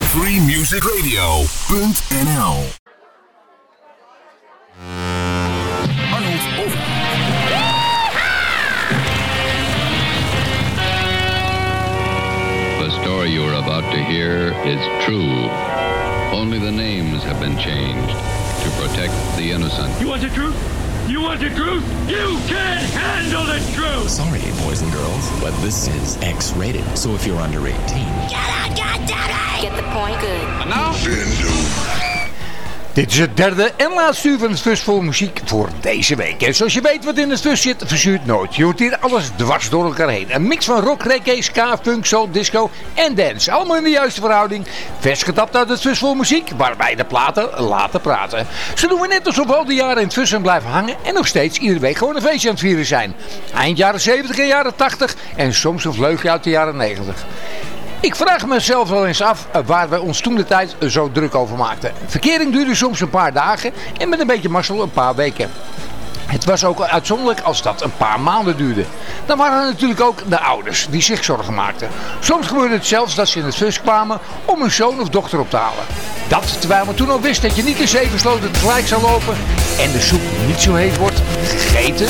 freemusicradio.nl. Arnold over. The story you are about to hear is true. Only the names have been changed to protect the innocent. You want the truth? You want the truth? You can't handle the truth! Sorry, boys and girls, but this is X-rated. So if you're under 18... Get out, goddammit! Get the point? Good. And now... Dit is het derde en laatste uur van het Fus vol muziek voor deze week. En zoals je weet wat in het Fus zit, verzuurt nooit. Je hoort hier alles dwars door elkaar heen. Een mix van rock, reggae, ska, funk, soul, disco en dance. Allemaal in de juiste verhouding. Vers getapt uit het Fus vol muziek, waarbij de platen laten praten. Zo doen we net alsof al die jaren in het Fus zijn blijven hangen en nog steeds iedere week gewoon een feestje aan het vieren zijn. Eind jaren 70 en jaren 80 en soms een vleugje uit de jaren 90. Ik vraag mezelf wel eens af waar we ons toen de tijd zo druk over maakten. Verkering duurde soms een paar dagen en met een beetje mazzel een paar weken. Het was ook uitzonderlijk als dat een paar maanden duurde. Dan waren er natuurlijk ook de ouders die zich zorgen maakten. Soms gebeurde het zelfs dat ze in het Fus kwamen om hun zoon of dochter op te halen. Dat terwijl men toen al wist dat je niet in 7 sloten tegelijk zou lopen en de soep niet zo heet wordt gegeten